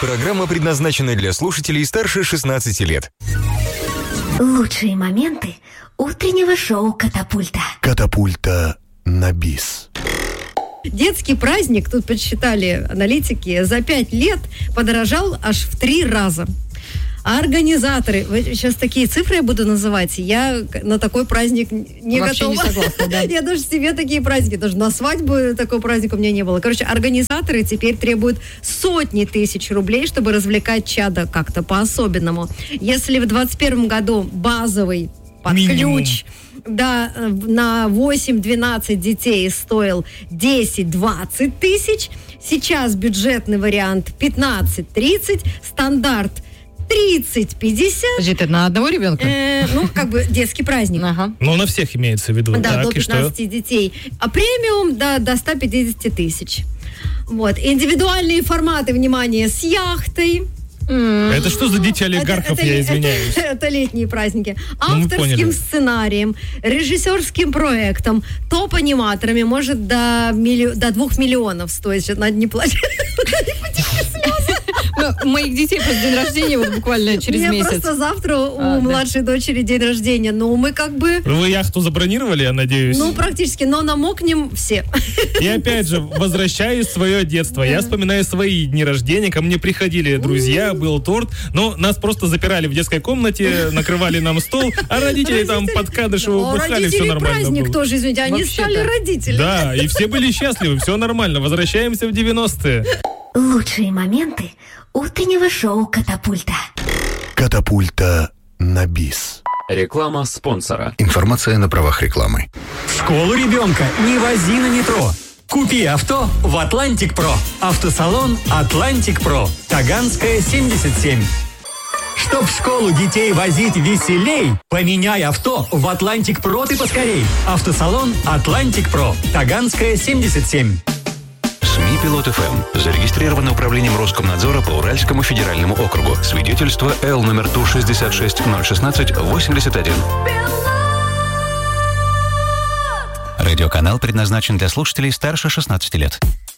Программа предназначена для слушателей старше 16 лет. Лучшие моменты утреннего шоу «Катапульта». Катапульта на бис. Детский праздник, тут подсчитали аналитики, за 5 лет подорожал аж в 3 раза. А организаторы, сейчас такие цифры я буду называть, я на такой праздник не вообще готова. Не согласна, да. Я даже себе такие праздники, даже на свадьбу такого праздника у меня не было. Короче, организаторы теперь требуют сотни тысяч рублей, чтобы развлекать чадо как-то по-особенному. Если в 2021 году базовый под ключ, да, на 8-12 детей стоил 10-20 тысяч, сейчас бюджетный вариант 15-30, стандарт 30-50. Подожди, это на одного ребенка? Как бы детский праздник. Ага. Ну, на всех имеется в виду. Да, так, до 15 детей. А премиум до 150 тысяч. Вот. Индивидуальные форматы, внимание, с яхтой. Это что за дети олигархов, я извиняюсь? Это летние праздники. мы Авторским поняли. сценарием, режиссерским проектом, топ-аниматорами может до 2 миллионов стоить. Сейчас надо не плачь. Моих детей просто день рождения вот буквально через Мне месяц. просто завтра у младшей дочери день рождения. Но мы как бы... Вы яхту забронировали, я надеюсь? Ну, практически, но намокнем все. И опять же, возвращаюсь в свое детство. Я вспоминаю свои дни рождения. Ко мне приходили друзья, был торт. Но нас просто запирали в детской комнате, накрывали нам стол, а родители там под Кадышева бухали, все нормально праздник было. тоже, извините, они Вообще-то. стали родителями. Да, и все были счастливы, все нормально. Возвращаемся в 90-е. Лучшие моменты утреннего шоу «Катапульта». Катапульта на бис. Реклама спонсора. Информация на правах рекламы. В школу ребенка не вози на метро. Купи авто в Atlantic Pro. Автосалон Atlantic Pro. Таганская, 77. Чтоб в школу детей возить веселей, поменяй авто в Atlantic Pro ты поскорей. Автосалон Atlantic Pro. Таганская, 77. СМИ «Пилот ФМ». Зарегистрировано управлением Роскомнадзора по Уральскому федеральному округу. Свидетельство Л номер Ту-66-016-81. Радиоканал предназначен для слушателей старше 16 лет.